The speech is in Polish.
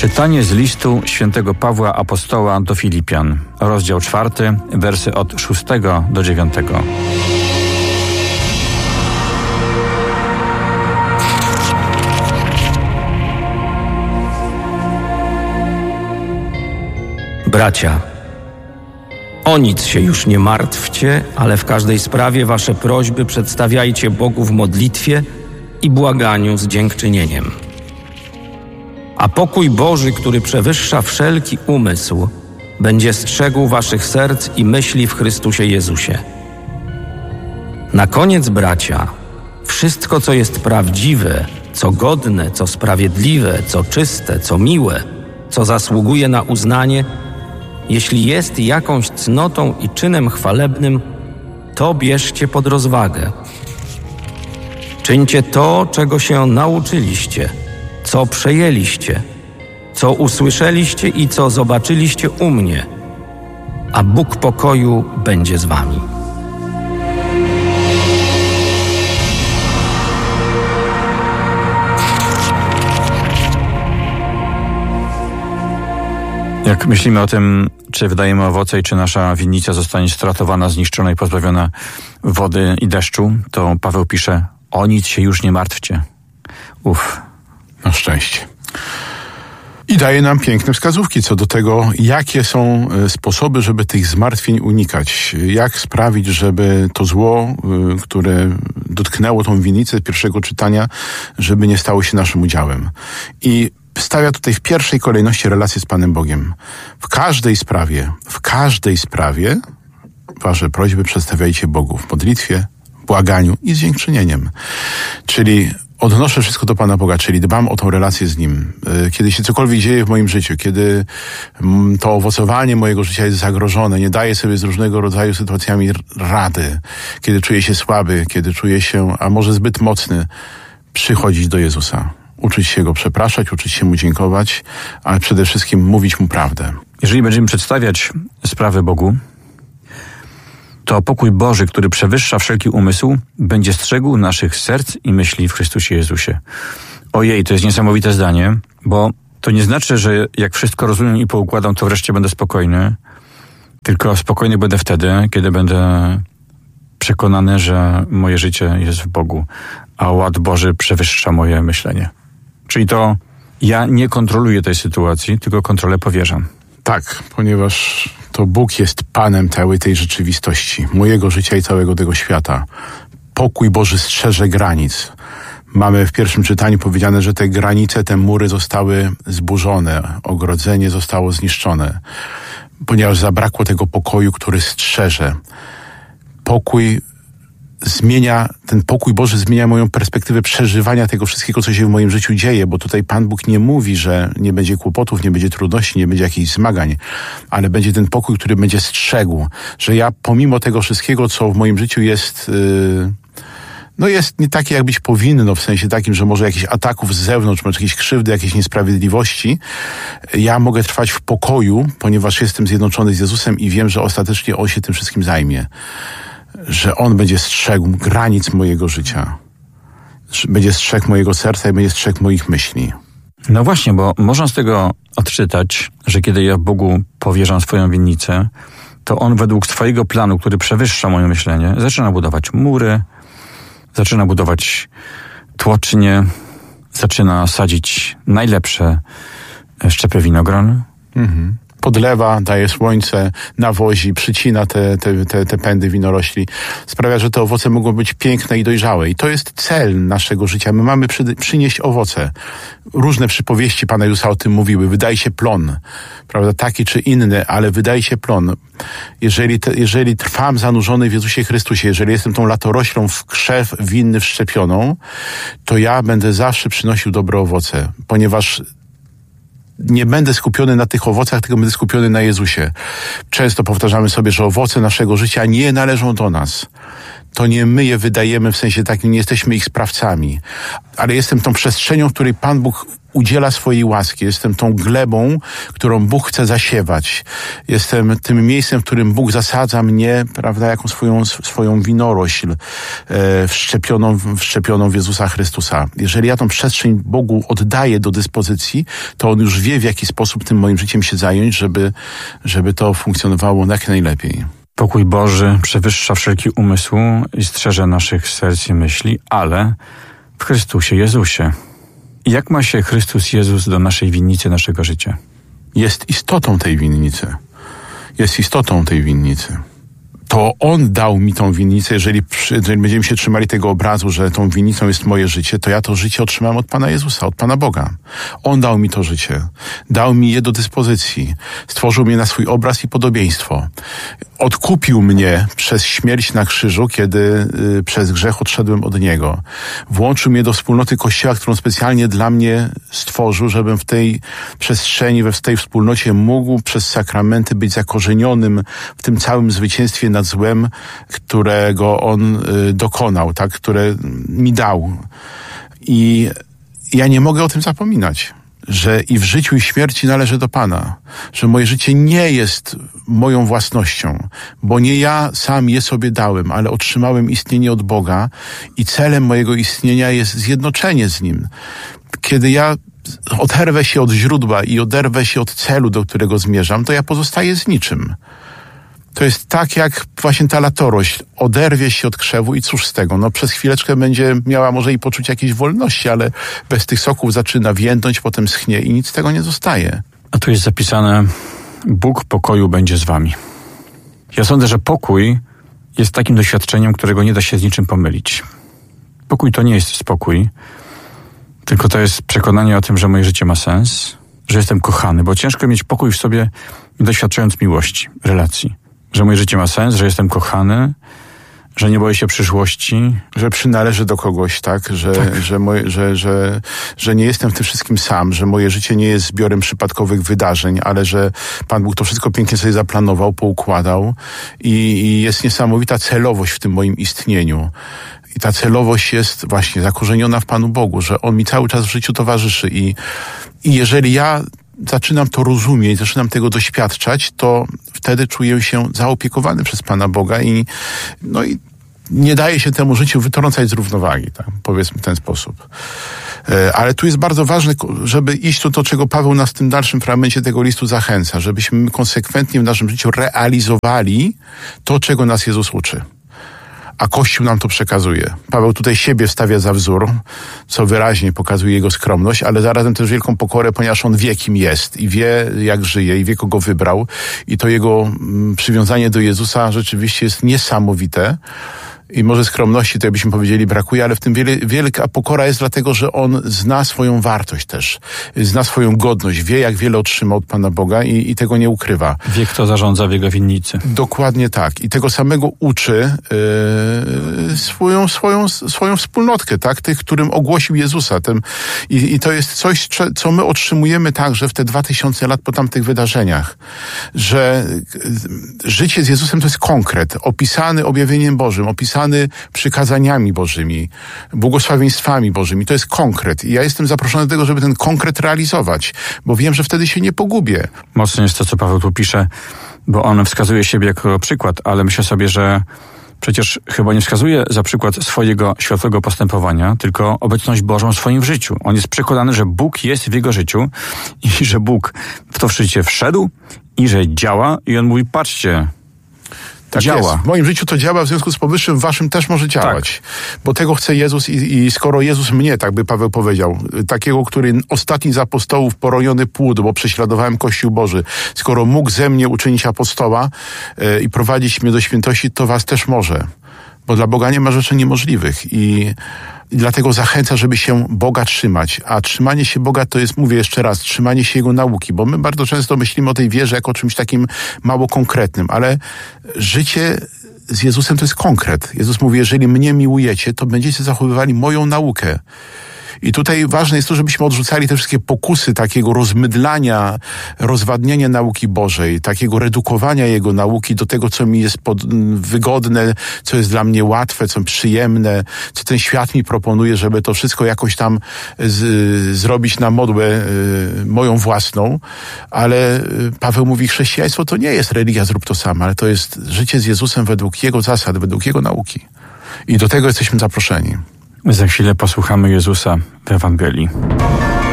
Czytanie z listu świętego Pawła Apostoła do Filipian, rozdział 4, wersy od 6 do 9. Bracia, o nic się już nie martwcie, ale w każdej sprawie wasze prośby przedstawiajcie Bogu w modlitwie i błaganiu z dziękczynieniem. A pokój Boży, który przewyższa wszelki umysł, będzie strzegł waszych serc i myśli w Chrystusie Jezusie. Na koniec, bracia, wszystko, co jest prawdziwe, co godne, co sprawiedliwe, co czyste, co miłe, co zasługuje na uznanie, jeśli jest jakąś cnotą i czynem chwalebnym, to bierzcie pod rozwagę. Czyńcie to, czego się nauczyliście, co przejęliście, co usłyszeliście i co zobaczyliście u mnie, a Bóg pokoju będzie z wami. Jak myślimy o tym, czy wydajemy owoce i czy nasza winnica zostanie stratowana, zniszczona i pozbawiona wody i deszczu, to Paweł pisze: o nic się już nie martwcie. Na szczęście. I daje nam piękne wskazówki co do tego, jakie są sposoby, żeby tych zmartwień unikać. Jak sprawić, żeby to zło, które dotknęło tą winnicę pierwszego czytania, żeby nie stało się naszym udziałem. I stawia tutaj w pierwszej kolejności relację z Panem Bogiem. W każdej sprawie wasze prośby przedstawiajcie Bogu w modlitwie, błaganiu i z dziękczynieniem. Czyli odnoszę wszystko do Pana Boga, czyli dbam o tą relację z Nim. Kiedy się cokolwiek dzieje w moim życiu, kiedy to owocowanie mojego życia jest zagrożone, nie daję sobie z różnego rodzaju sytuacjami rady, kiedy czuję się słaby, kiedy czuję się, a może zbyt mocny, przychodzić do Jezusa. Uczyć się Go przepraszać, uczyć się Mu dziękować, ale przede wszystkim mówić Mu prawdę. Jeżeli będziemy przedstawiać sprawy Bogu, to pokój Boży, który przewyższa wszelki umysł, będzie strzegł naszych serc i myśli w Chrystusie Jezusie. Ojej, to jest niesamowite zdanie, bo to nie znaczy, że jak wszystko rozumiem i poukładam, to wreszcie będę spokojny, tylko spokojny będę wtedy, kiedy będę przekonany, że moje życie jest w Bogu, a ład Boży przewyższa moje myślenie. Czyli to ja nie kontroluję tej sytuacji, tylko kontrolę powierzam. Tak, ponieważ to Bóg jest Panem całej tej rzeczywistości, mojego życia i całego tego świata. Pokój Boży strzeże granic. Mamy w pierwszym czytaniu powiedziane, że te granice, te mury zostały zburzone, ogrodzenie zostało zniszczone, ponieważ zabrakło tego pokoju, który strzeże. Ten pokój Boży zmienia moją perspektywę przeżywania tego wszystkiego, co się w moim życiu dzieje, bo tutaj Pan Bóg nie mówi, że nie będzie kłopotów, nie będzie trudności, nie będzie jakichś zmagań, ale będzie ten pokój, który będzie strzegł, że ja pomimo tego wszystkiego, co w moim życiu jest jest nie takie, jak być powinno, w sensie takim, że może jakichś ataków z zewnątrz, może jakieś krzywdy, jakieś niesprawiedliwości, ja mogę trwać w pokoju, ponieważ jestem zjednoczony z Jezusem i wiem, że ostatecznie On się tym wszystkim zajmie. Że On będzie strzegł granic mojego życia. Będzie strzegł mojego serca i będzie strzegł moich myśli. No właśnie, bo można z tego odczytać, że kiedy ja Bogu powierzam swoją winnicę, to On według swojego planu, który przewyższa moje myślenie, zaczyna budować mury, zaczyna budować tłocznie, zaczyna sadzić najlepsze szczepy winogron. Podlewa, daje słońce, nawozi, przycina te pędy winorośli. Sprawia, że te owoce mogą być piękne i dojrzałe. I to jest cel naszego życia. My mamy przynieść owoce. Różne przypowieści Pana Jezusa o tym mówiły. Wydaje się plon, prawda, taki czy inny, ale wydaje się plon. Jeżeli trwam zanurzony w Jezusie Chrystusie, jeżeli jestem tą latoroślą w krzew winny wszczepioną, to ja będę zawsze przynosił dobre owoce, ponieważ nie będę skupiony na tych owocach, tylko będę skupiony na Jezusie. Często powtarzamy sobie, że owoce naszego życia nie należą do nas. To nie my je wydajemy, w sensie takim nie jesteśmy ich sprawcami. Ale jestem tą przestrzenią, w której Pan Bóg udziela swojej łaski. Jestem tą glebą, którą Bóg chce zasiewać. Jestem tym miejscem, w którym Bóg zasadza mnie, prawda, jako swoją winorośl wszczepioną w Jezusa Chrystusa. Jeżeli ja tą przestrzeń Bogu oddaję do dyspozycji, to On już wie, w jaki sposób tym moim życiem się zająć, żeby to funkcjonowało jak najlepiej. Pokój Boży przewyższa wszelki umysł i strzeże naszych serc i myśli, ale w Chrystusie Jezusie. Jak ma się Chrystus Jezus do naszej winnicy, naszego życia? Jest istotą tej winnicy. To On dał mi tą winnicę. Jeżeli będziemy się trzymali tego obrazu, że tą winnicą jest moje życie, to ja to życie otrzymałem od Pana Jezusa, od Pana Boga. On dał mi to życie. Dał mi je do dyspozycji. Stworzył mnie na swój obraz i podobieństwo. Odkupił mnie przez śmierć na krzyżu, kiedy przez grzech odszedłem od Niego. Włączył mnie do wspólnoty Kościoła, którą specjalnie dla mnie stworzył, żebym w tej przestrzeni, w tej wspólnocie mógł przez sakramenty być zakorzenionym w tym całym zwycięstwie nad złem, którego On dokonał, tak, które mi dał. I ja nie mogę o tym zapominać, że i w życiu, i w śmierci należy do Pana, że moje życie nie jest moją własnością, bo nie ja sam je sobie dałem, ale otrzymałem istnienie od Boga i celem mojego istnienia jest zjednoczenie z Nim. Kiedy ja oderwę się od źródła i oderwę się od celu, do którego zmierzam, to ja pozostaję z niczym. To jest tak, jak właśnie ta latorośl oderwie się od krzewu i cóż z tego? No przez chwileczkę będzie miała może i poczuć jakiejś wolności, ale bez tych soków zaczyna więdnąć, potem schnie i nic z tego nie zostaje. A tu jest zapisane: Bóg pokoju będzie z wami. Ja sądzę, że pokój jest takim doświadczeniem, którego nie da się z niczym pomylić. Pokój to nie jest spokój, tylko to jest przekonanie o tym, że moje życie ma sens, że jestem kochany, bo ciężko mieć pokój w sobie, doświadczając miłości, relacji. Że moje życie ma sens, że jestem kochany, że nie boję się przyszłości. Że przynależę do kogoś, tak? Że nie jestem w tym wszystkim sam, że moje życie nie jest zbiorem przypadkowych wydarzeń, ale że Pan Bóg to wszystko pięknie sobie zaplanował, poukładał i jest niesamowita celowość w tym moim istnieniu. I ta celowość jest właśnie zakorzeniona w Panu Bogu, że On mi cały czas w życiu towarzyszy i jeżeli ja zaczynam to rozumieć, zaczynam tego doświadczać, to wtedy czuję się zaopiekowany przez Pana Boga i nie daje się temu życiu wytrącać z równowagi, tak? Powiedzmy w ten sposób. Ale tu jest bardzo ważne, żeby iść to, czego Paweł nas w tym dalszym fragmencie tego listu zachęca, żebyśmy konsekwentnie w naszym życiu realizowali to, czego nas Jezus uczy. A Kościół nam to przekazuje. Paweł tutaj siebie stawia za wzór, co wyraźnie pokazuje jego skromność, ale zarazem też wielką pokorę, ponieważ on wie, kim jest i wie, jak żyje i wie, kogo wybrał. I to jego przywiązanie do Jezusa rzeczywiście jest niesamowite. I może skromności, to byśmy powiedzieli, brakuje, ale w tym wielka pokora jest dlatego, że on zna swoją wartość też. Zna swoją godność, wie, jak wiele otrzymał od Pana Boga i tego nie ukrywa. Wie, kto zarządza w jego winnicy. Dokładnie tak. I tego samego uczy swoją wspólnotkę, tak? Tych, którym ogłosił Jezusa. I to jest coś, co my otrzymujemy także w te 2000 lat po tamtych wydarzeniach. Że życie z Jezusem to jest konkret, opisany objawieniem Bożym, opisany przykazaniami Bożymi, błogosławieństwami Bożymi. To jest konkret. I ja jestem zaproszony do tego, żeby ten konkret realizować, bo wiem, że wtedy się nie pogubię. Mocne jest to, co Paweł tu pisze, bo on wskazuje siebie jako przykład, ale myślę sobie, że przecież chyba nie wskazuje za przykład swojego światłego postępowania, tylko obecność Bożą w swoim życiu. On jest przekonany, że Bóg jest w jego życiu i że Bóg w to życie wszedł i że działa i on mówi, patrzcie, tak działa. Jest. W moim życiu to działa, w związku z powyższym w waszym też może działać. Tak. Bo tego chce Jezus i skoro Jezus mnie, tak by Paweł powiedział, takiego, który ostatni z apostołów poroniony płód, bo prześladowałem Kościół Boży, skoro mógł ze mnie uczynić apostoła i prowadzić mnie do świętości, to was też może. Bo dla Boga nie ma rzeczy niemożliwych i dlatego zachęca, żeby się Boga trzymać. A trzymanie się Boga to jest, mówię jeszcze raz, trzymanie się Jego nauki, bo my bardzo często myślimy o tej wierze jako o czymś takim mało konkretnym, ale życie z Jezusem to jest konkret. Jezus mówi, jeżeli mnie miłujecie, to będziecie zachowywali moją naukę. I tutaj ważne jest to, żebyśmy odrzucali te wszystkie pokusy takiego rozmydlania, rozwadniania nauki Bożej, takiego redukowania Jego nauki do tego, co mi jest wygodne, co jest dla mnie łatwe, co przyjemne, co ten świat mi proponuje, żeby to wszystko jakoś tam zrobić na modłę moją własną. Ale Paweł mówi, chrześcijaństwo to nie jest religia zrób to samo, ale to jest życie z Jezusem według Jego zasad, według Jego nauki. I do tego jesteśmy zaproszeni. Za chwilę posłuchamy Jezusa w Ewangelii.